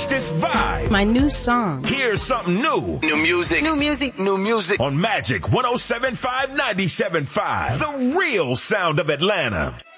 this vibe. My new song. Here's something new. New music. New music. New music. On Magic 107.5 97.5. The real sound of Atlanta.